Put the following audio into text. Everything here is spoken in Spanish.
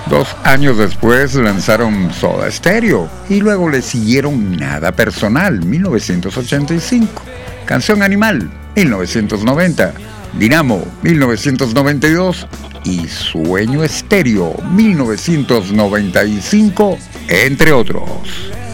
2 años después lanzaron Soda Stereo y luego le siguieron Nada Personal, 1985, Canción Animal, 1990, Dinamo, 1992 y Sueño Estéreo, 1995, entre otros.